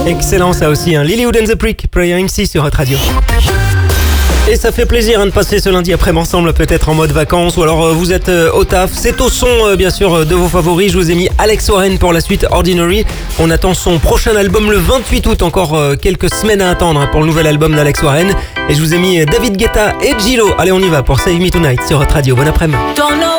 Excellent ça aussi, hein. Lilywood and the Prick, Prayer MC sur Hot Radio. Et ça fait plaisir de passer ce lundi après-midi ensemble, peut-être en mode vacances ou alors vous êtes au taf. C'est au son bien sûr de vos favoris. Je vous ai mis Alex Warren pour la suite Ordinary. On attend son prochain album le 28 août, encore quelques semaines à attendre pour le nouvel album d'Alex Warren. Et je vous ai mis David Guetta et Gillo. Allez, on y va pour Save Me Tonight sur Hot Radio. Bon après-midi.